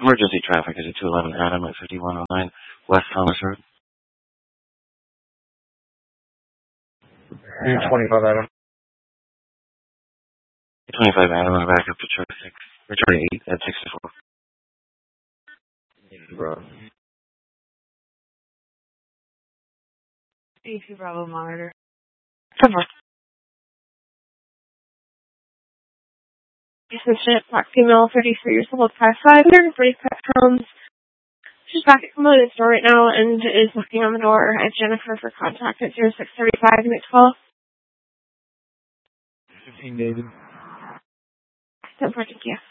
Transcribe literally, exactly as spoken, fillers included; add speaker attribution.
Speaker 1: Emergency traffic is at two eleven Adam at fifty-one oh nine West Thomas Road.
Speaker 2: twenty-five Adam.
Speaker 1: twenty-five Adam, I'm back up to truck six. Or twenty-eight at sixty-four.
Speaker 2: Bro.
Speaker 3: A two Bravo monitor. Cover. Assistant, black female, thirty-three years old, five five, one hundred forty-five pounds. She's back at Commodore store right now and is knocking on the door at Jennifer for contact at zero six three five and twelve.
Speaker 2: fifteen David.
Speaker 3: Don't forget, yeah.